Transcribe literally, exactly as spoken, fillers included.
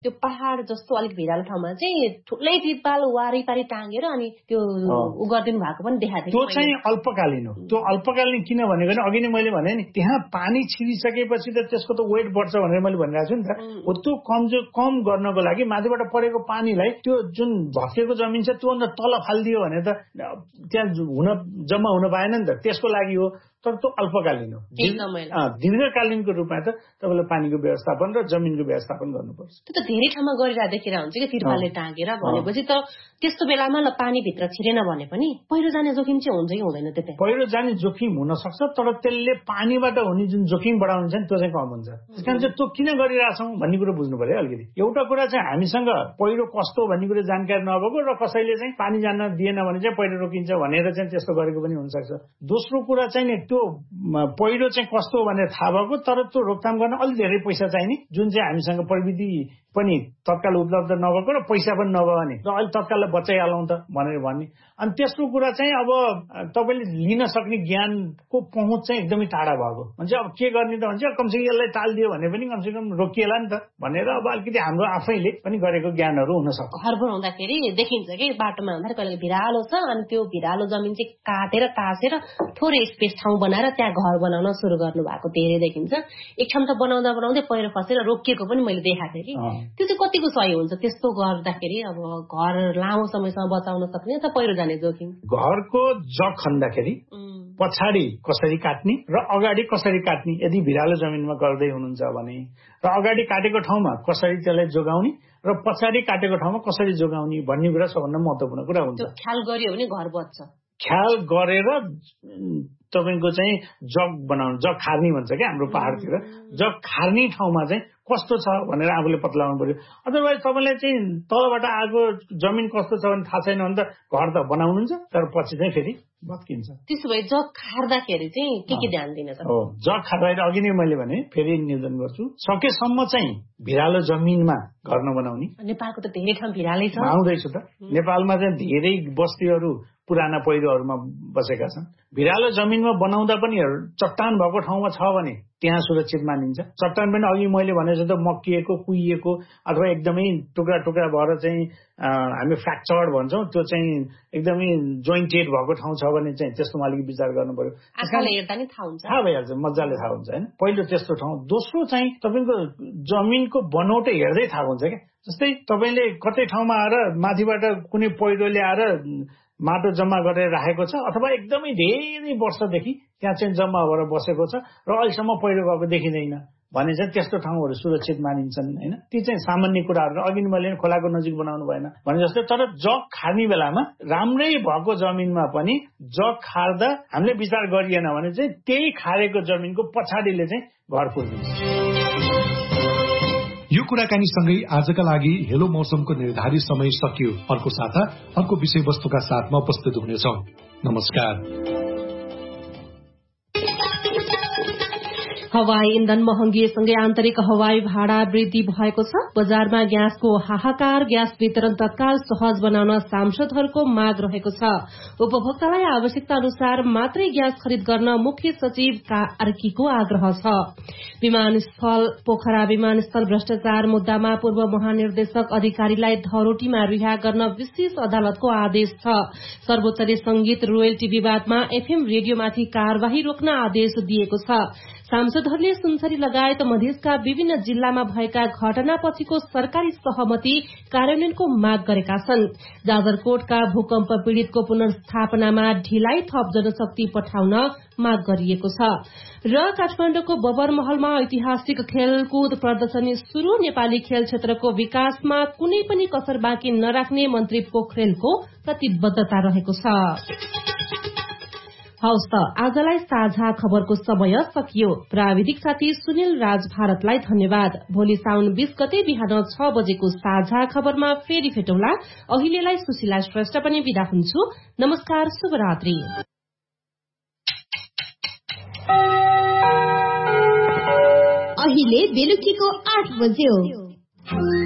त्यो पहाड जस्तो अलिक भिरालो ठाउँमा चाहिँ ठुलै तिरपाल वारिपारी टाँगेर अनि त्यो उ गरिदिनु भएको पनि देखाएको थियो। त्यो चाहिँ अल्पकालीन हो। त्यो अल्पकालीन किन भनेको नि अघि नै मैले भने नि त्यहाँ पानी छिरिसकेपछि त त्यसको त वेट बढ्छ भनेर मैले भनिरहेको छु नि त। हो त्यो कम कम गर्नको लागि माथिबाट परेको पानीलाई त्यो जुन भत्केको जमिन छ त्योभन्दा तल फालिदियो भने त त्यहाँ हुन जम्मा हुन पाएन नि त। त्यसको लागि हो। तर त्यो अल्पकालीन हो। दीर्घकालीनको रूपमा त तपाईँले पानीको व्यवस्थापन र जमिनको व्यवस्थापन गर्नुपर्छ। त्यो त धेरै ठाउँमा गरिरहेको देखिरहेको हुन्छ कि तिरपालले टाँगेर भनेपछि त त्यस्तो बेलामा ल पानीभित्र छिरेन भने पनि पहिरो जाने जोखिम चाहिँ हुन्छ कि हुँदैन? त्यतै पहिरो जाने जोखिम हुन सक्छ तर त्यसले पानीबाट हुने जुन जोखिम बढाउनु छ नि त्यो चाहिँ कम हुन्छ। त्यसकारण चाहिँ त्यो किन गरिरहेछौँ भन्ने कुरो बुझ्नु पर्यो अलिकति। एउटा कुरा चाहिँ हामीसँग पहिरो कस्तो भन्ने कुरो जानकारी नभएको र कसैले चाहिँ पानी जान दिएन भने चाहिँ पहिरो रोकिन्छ भनेर चाहिँ त्यस्तो गरेको पनि हुनसक्छ। दोस्रो कुरा चाहिँ नि त्यो पहिरो चाहिँ कस्तो भनेर थाहा भएको तर त्यो रोकथाम गर्न अलिक धेरै पैसा चाहिने जुन चाहिँ हामीसँग प्रविधि पनि तत्काल उपलब्ध नभएको र पैसा पनि नभयो भने र अहिले तत्काललाई बचाइहालौँ त भनेर भन्ने। अनि तेस्रो कुरा चाहिँ अब तपाईँले लिन सक्ने ज्ञानको पहुँच चाहिँ एकदमै टाढा भएको भन्छ। अब के गर्ने त भन्छ कमसेकम यसलाई टालिदियो भने पनि कमसेकम रोकिएला नि त भनेर अब अलिकति हाम्रो आफैले पनि गरेको ज्ञानहरू हुन सक्छ। घर बनाउँदाखेरि देखिन्छ कि बाटोमा हुँदाखेरि कहिले भिरालो छ अनि त्यो भिरालो जमिन चाहिँ काटेर टाँसेर थोरै स्पेस ठाउँ बनाएर त्यहाँ घर बनाउन सुरु गर्नु भएको धेरै देखिन्छ। एक ठाउँ त बनाउँदा बनाउँदै पहिरो खसेर रोकिएको पनि मैले देखाएको थिएँ कि त्यो चाहिँ कतिको सही हुन्छ त्यस्तो गर्दाखेरि? अब घर लामो समयसम्म बचाउन सक्ने त पहिरो जाने जोखिम? घरको जग खन्दाखेरि पछाडि कसरी काट्ने र अगाडि कसरी काट्ने यदि भिरालो जमिनमा गर्दै हुनुहुन्छ भने र अगाडि काटेको ठाउँमा कसरी त्यसलाई जोगाउने र पछाडि काटेको ठाउँमा कसरी जोगाउने भन्ने कुरा सबभन्दा महत्त्वपूर्ण कुरा हुन्छ। ख्याल गरियो भने घर बच्छ। ख्याल गरेर तपाईँको चाहिँ जग बनाउनु जग खार्नी भन्छ क्या हाम्रो पहाडतिर। जग खार्नी ठाउँमा चाहिँ कस्तो छ भनेर आफूले पत्लाउनु पर्यो। अदरवाइज तपाईँलाई चाहिँ तलबाट आएको जमिन कस्तो छ भने थाहा छैन भने त घर त बनाउनुहुन्छ तर पछि चाहिँ फेरि भत्किन्छ। त्यसो भए जग खार्दाखेरि चाहिँ के के ध्यान दिन सक्छ? हो जग खार्दाखेरि अघि नै मैले भने फेरि निवेदन गर्छु सकेसम्म चाहिँ भिरालो जमिनमा घर नबनाउने। नेपालको त धेरै ठाउँ भिरालै छ। आउँदैछु त नेपालमा चाहिँ धेरै बस्तीहरू पुराना पहिरोहरूमा बसेका छन्। भिरालो जमिनमा बनाउँदा पनि चट्टान भएको ठाउँमा छ भने त्यहाँ सुरक्षित मानिन्छ। चट्टान पनि अघि मैले भनेको त मक्किएको कुहिएको अथवा एकदमै टुक्रा टुक्रा भएर चाहिँ हामी फ्र्याक्चर्ड भन्छौँ त्यो चाहिँ एकदमै जोइन्टेड भएको ठाउँ छ भने चाहिँ त्यस्तोमा अलिकति विचार गर्नु पर्यो। आँखाले हेर्दा नि थाहा हुन्छ। थाहा भइहाल्छ मजाले थाहा हुन्छ होइन। पहिलो त्यस्तो ठाउँ। दोस्रो चाहिँ तपाईँको जमिनको बनौटै हेर्दै थाहा हुन्छ क्या। जस्तै तपाईँले कतै ठाउँमा आएर माथिबाट कुनै पहिरोले आएर माटो जम्मा गरेर राखेको छ अथवा एकदमै धेरै वर्षदेखि त्यहाँ चाहिँ जम्मा भएर बसेको छ र अहिलेसम्म पहिरो गएको देखिँदैन भने चाहिँ त्यस्तो ठाउँहरू सुरक्षित मानिन्छन् होइन। ती चाहिँ सामान्य कुराहरू अघि मैले खोलाको नजिक बनाउनु भएन भने जस्तै। तर जग खार्ने बेलामा राम्रै भएको जमिनमा पनि जग खार्दा हामीले विचार गरिएन भने चाहिँ त्यही खारेको जमिनको पछाडिले चाहिँ घर पुगिन्छ। यो कुराकानीसँगै आजका लागि हेलो मौसमको निर्धारित समय सकियो। अर्को साता अर्को विषयवस्तुका साथमा उपस्थित हुनेछौँ। नमस्कार। हवाई इन्धन महँगिएसँगै आन्तरिक हवाई भाडा वृद्धि भएको छ। बजारमा ग्यासको हाहाकार ग्यास वितरण तत्काल सहज बनाउन सांसदहरूको माग रहेको छ। उपभोक्तालाई आवश्यकता अनुसार मात्रै ग्यास खरिद गर्न मुख्य सचिव कार्कीको आग्रह छ। विमानस्थल पोखरा विमानस्थल भ्रष्टाचार मुद्दामा पूर्व महानिर्देशक अधिकारीलाई धरोटीमा रिहा गर्न विशेष अदालतको आदेश छ। सर्वोच्चले संगीत रोयल्टी विवादमा एफएम रेडियोमाथि कार्यवाही रोक्न आदेश दिएको छ। सांसदहरूले सुनसरी लगायत मधेसका विभिन्न जिल्लामा भएका घटनापछिको सरकारी सहमति कार्यान्वयनको माग गरेका छन्। जाजरकोटका भूकम्प पीड़ितको पुनर्स्थापनामा ढिलाइ थप जनशक्ति पठाउन माग गरिएको छ। र काठमाडौँको बबरमहलमा ऐतिहासिक खेलकुद प्रदर्शनी शुरू। नेपाली खेल क्षेत्रको विकासमा कुनै पनि कसर बाँकी नराख्ने मन्त्री पोखरेलको प्रतिबद्धता रहेको छ। हवस् त आजलाई साझा खबरको समय सकियो। प्राविधिक साथी सुनिल राज भारतलाई धन्यवाद। भोलि साउन बीस गते बिहान छ बजेको साझा खबरमा फेरि भेटौँला। अहिलेलाई सुशीला श्रेष्ठ पनि बिदा हुन्छु। नमस्कार, शुभरात्रि। अहिले बेलुकीको आठ बज्यो।